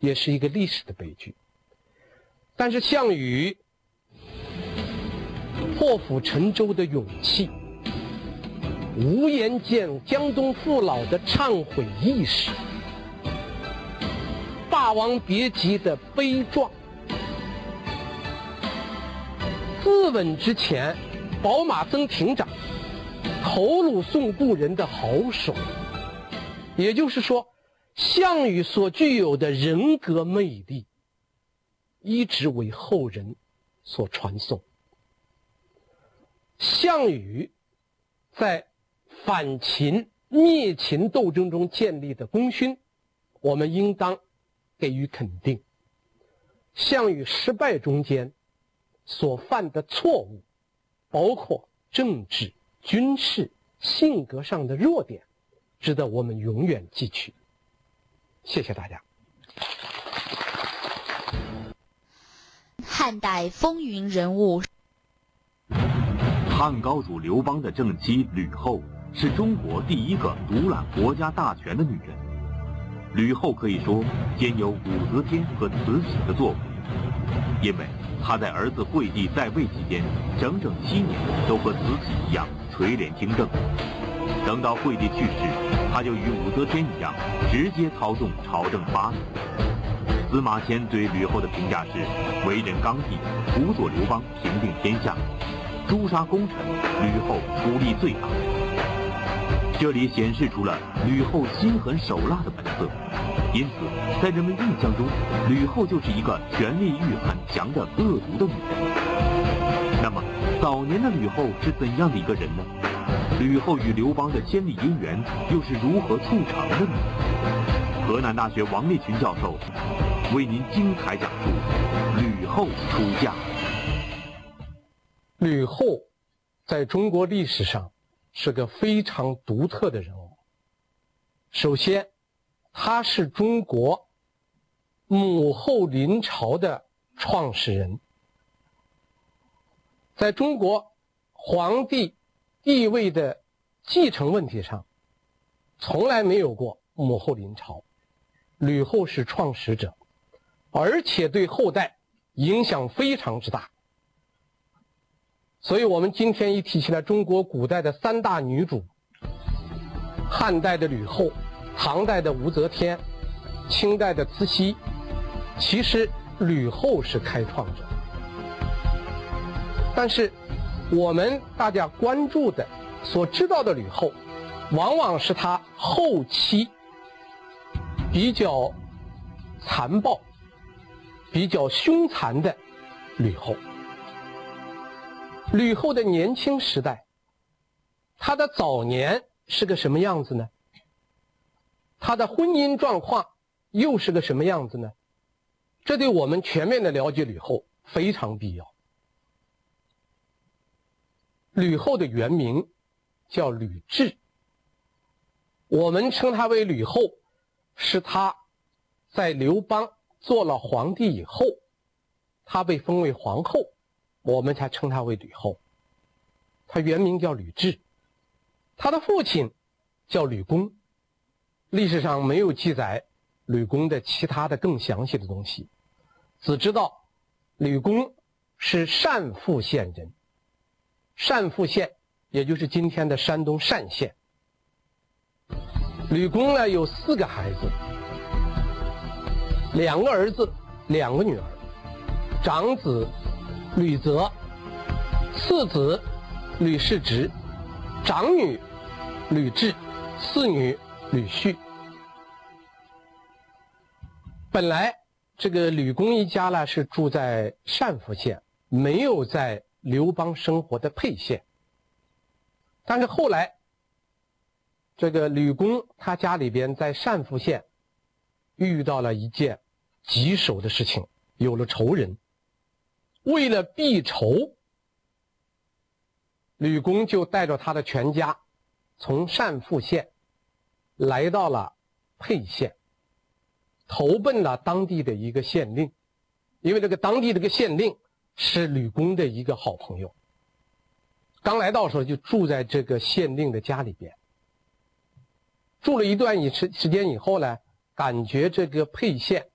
也是一个历史的悲剧。但是项羽破釜沉舟的勇气，无颜见江东父老的忏悔意识，霸王别姬的悲壮，自刎之前宝马曾亭长头颅送故人的豪爽，也就是说，项羽所具有的人格魅力一直为后人所传颂。项羽在反秦灭秦斗争中建立的功勋，我们应当给予肯定。项羽失败中间所犯的错误，包括政治、军事、性格上的弱点，值得我们永远记取。谢谢大家。 汉代风云人物。 汉高祖刘邦的正妻吕后是中国第一个独揽国家大权的女人。吕后可以说兼有武则天和慈禧的作为，因为她在儿子惠帝在位期间，整整7年都和慈禧一样垂帘听政。等到惠帝去世，她就与武则天一样，直接操纵朝政8年。司马迁对吕后的评价是：为人刚毅，辅佐刘邦平定天下，诛杀功臣，吕后出力最大。这里显示出了吕后心狠手辣的本色，因此在人们印象中，吕后就是一个权力欲很强的恶毒的女人。那么早年的吕后是怎样的一个人呢？吕后与刘邦的千里姻缘又是如何促成的呢？河南大学王立群教授为您精彩讲述吕后出嫁。 吕后在中国历史上是个非常独特的人物。首先，她是中国母后临朝的创始人。在中国皇帝地位的继承问题上，从来没有过母后临朝。吕后是创始者，而且对后代影响非常之大。所以我们今天一提起来中国古代的3大女主，汉代的吕后，唐代的武则天，清代的慈禧，其实吕后是开创者。但是我们大家关注的所知道的吕后，往往是她后期比较残暴、比较凶残的吕后。吕后的年轻时代，她的早年是个什么样子呢？她的婚姻状况又是个什么样子呢？这对我们全面的了解吕后非常必要。吕后的原名叫吕雉，我们称她为吕后，是她在刘邦做了皇帝以后，她被封为皇后，我们才称她为吕后。她原名叫吕雉，她的父亲叫吕公，历史上没有记载吕公的其他的更详细的东西，只知道吕公是单父县人。单父县也就是今天的山东单县。吕公呢有4个孩子，2个儿子，2个女儿。长子吕泽，次子吕氏直，长女吕雉，次女吕婿。本来这个吕公一家呢是住在单父县，没有在刘邦生活的沛县。但是后来这个吕公他家里边在单父县遇到了一件棘手的事情，有了仇人。为了避仇，吕公就带着他的全家从单父县来到了沛县，投奔了当地的一个县令。因为这个当地这个县令是吕公的一个好朋友，刚来到的时候就住在这个县令的家里边。住了一段时间以后呢，感觉这个沛县